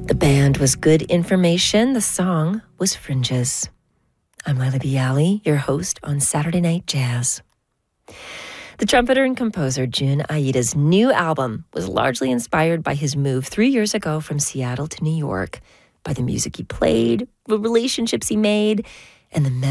The band was Good Information. The song was Fringes. I'm Lila Bialy, your host on Saturday Night Jazz. The trumpeter and composer Jun Aida's new album was largely inspired by his move 3 years ago from Seattle to New York, by the music he played, the relationships he made, and the